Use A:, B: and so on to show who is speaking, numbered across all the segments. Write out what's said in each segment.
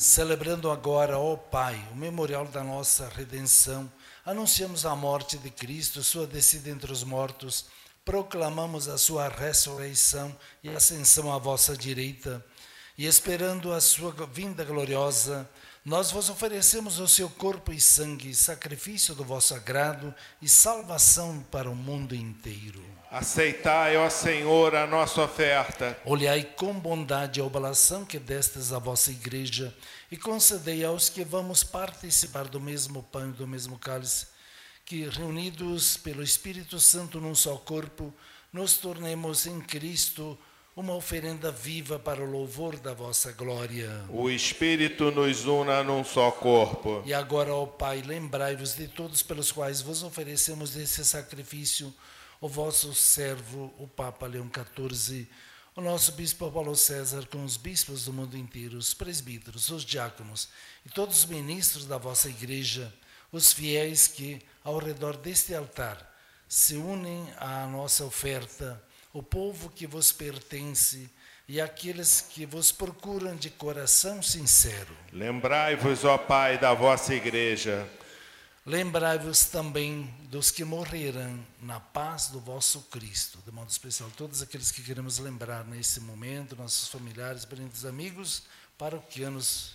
A: Celebrando agora, ó Pai, o memorial da nossa redenção, anunciamos a morte de Cristo, sua descida entre os mortos, proclamamos a sua ressurreição e ascensão à vossa direita, e esperando a sua vinda gloriosa, nós vos oferecemos o seu corpo e sangue, sacrifício do vosso agrado e salvação para o mundo inteiro.
B: Aceitai, ó Senhor, a nossa oferta.
A: Olhai com bondade a oblação que destes à vossa igreja e concedei aos que vamos participar do mesmo pão e do mesmo cálice, que, reunidos pelo Espírito Santo num só corpo, nos tornemos em Cristo uma oferenda viva para o louvor da vossa glória.
B: O Espírito nos una num só corpo.
A: E agora, ó Pai, lembrai-vos de todos pelos quais vos oferecemos esse sacrifício, o vosso servo, o Papa Leão XIV, o nosso Bispo Paulo César, com os bispos do mundo inteiro, os presbíteros, os diáconos e todos os ministros da vossa igreja, os fiéis que, ao redor deste altar, se unem à nossa oferta, o povo que vos pertence e aqueles que vos procuram de coração sincero.
B: Lembrai-vos, ó Pai, da vossa igreja.
A: Lembrai-vos também dos que morreram na paz do vosso Cristo, de modo especial todos aqueles que queremos lembrar nesse momento, nossos familiares, parentes, amigos, paroquianos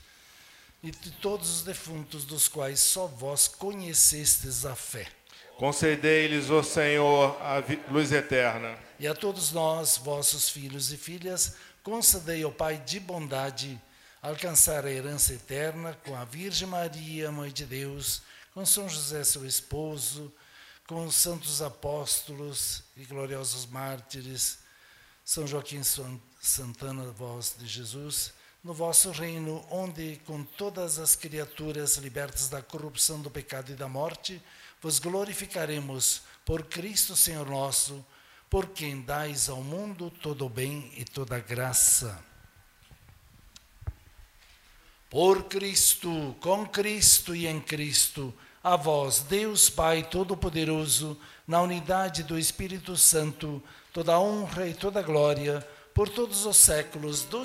A: e de todos os defuntos dos quais só vós conhecestes a fé.
B: Concedei-lhes, ó Senhor, a luz eterna.
A: E a todos nós, vossos filhos e filhas, concedei, ó Pai de bondade, alcançar a herança eterna com a Virgem Maria, Mãe de Deus, com São José, seu esposo, com os santos apóstolos e gloriosos mártires, São Joaquim Santana, voz de Jesus, no vosso reino, onde, com todas as criaturas libertas da corrupção, do pecado e da morte, vos glorificaremos por Cristo, Senhor nosso, por quem dais ao mundo todo o bem e toda a graça. Por Cristo, com Cristo e em Cristo, a vós, Deus Pai Todo-Poderoso, na unidade do Espírito Santo, toda a honra e toda a glória, por todos os séculos dos